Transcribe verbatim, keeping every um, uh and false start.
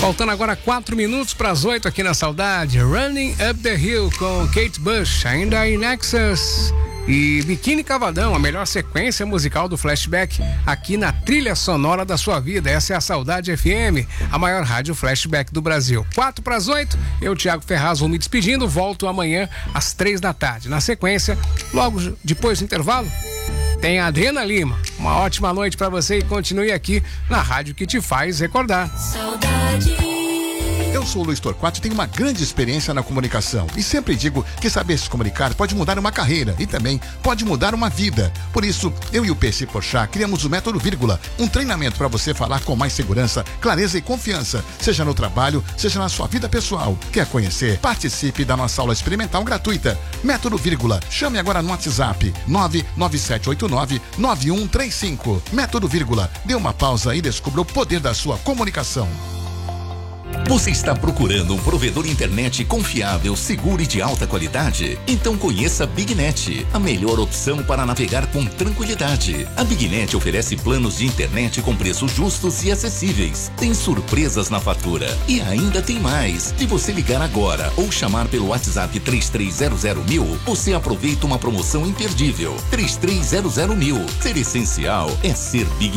Faltando agora quatro minutos para as oito aqui na Saudade. Running Up the Hill com Kate Bush, ainda em Nexus. E Biquíni Cavadão, a melhor sequência musical do Flashback aqui na trilha sonora da sua vida. Essa é a Saudade F M, a maior rádio Flashback do Brasil. Quatro para as oito, eu, Thiago Ferraz, vou me despedindo. Volto amanhã às três da tarde. Na sequência, logo depois do intervalo, tem a Adriana Lima. Uma ótima noite para você e continue aqui na rádio que te faz recordar. Saudade. Eu sou o Luiz Torquato e tenho uma grande experiência na comunicação e sempre digo que saber se comunicar pode mudar uma carreira e também pode mudar uma vida. Por isso, eu e o P C Porchat criamos o Método Vírgula, um treinamento para você falar com mais segurança, clareza e confiança, seja no trabalho, seja na sua vida pessoal. Quer conhecer? Participe da nossa aula experimental gratuita. Método Vírgula. Chame agora no WhatsApp nove nove sete oito nove nove um três cinco. Método Vírgula. Dê uma pausa e descubra o poder da sua comunicação. Você está procurando um provedor internet confiável, seguro e de alta qualidade? Então conheça a BigNet, a melhor opção para navegar com tranquilidade. A BigNet oferece planos de internet com preços justos e acessíveis. Tem surpresas na fatura. E ainda tem mais. Se você ligar agora ou chamar pelo WhatsApp três três zero zero mil, você aproveita uma promoção imperdível. três três zero zero mil. Ser essencial é ser Big.